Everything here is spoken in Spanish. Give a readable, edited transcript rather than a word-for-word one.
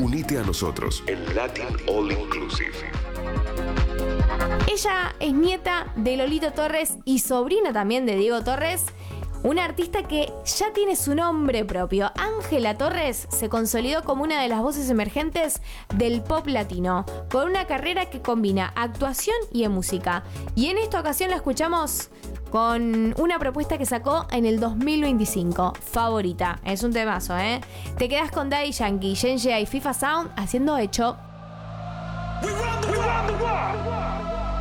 Unite a nosotros en Latin All Inclusive. Ella es nieta de Lolito Torres y sobrina también de Diego Torres, una artista que ya tiene su nombre propio. Ángela Torres se consolidó como una de las voces emergentes del pop latino, con una carrera que combina actuación y música. Y en esta ocasión la escuchamos con una propuesta que sacó en el 2025, Favorita. Es un temazo, ¿eh? Te quedas con Daddy Yankee, Shenji y FIFA Sound haciendo Hecho. We run the world.